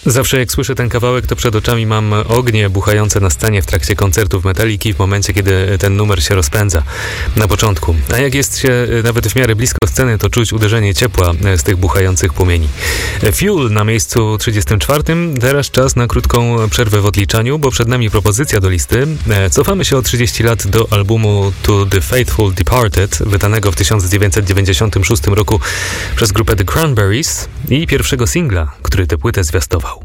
Zawsze jak słyszę ten kawałek, to przed oczami mam ognie buchające na scenie w trakcie koncertów Metaliki w momencie, kiedy ten numer się rozpędza na początku. A jak jest się nawet w miarę blisko sceny, to czuć uderzenie ciepła z tych buchających płomieni. Fuel na miejscu 34. Teraz czas na krótką przerwę w odliczaniu, bo przed nami propozycja do listy. Cofamy się o 30 lat do albumu To the Faithful Departed, wydanego w 1996 roku przez grupę The Cranberries i pierwszego singla, który tę płytę zwiastował.